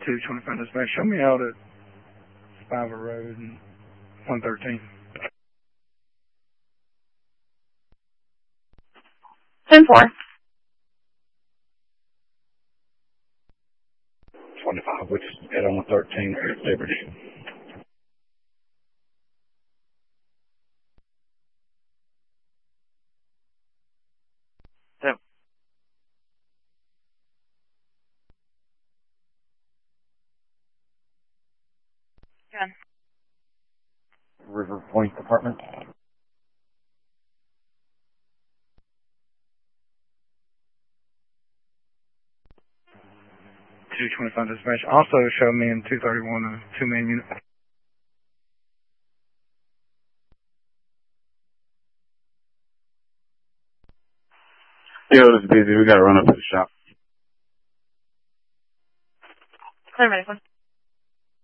225 dispatch. Show me out at Spiver Road and 113. 10-4. 25, which is at 113, Liberty. Yep. Gun. River Point Department. 225 dispatch. Also show me in 231 a two-man unit. Yo, this is busy. We gotta run up to the shop. Clear medical.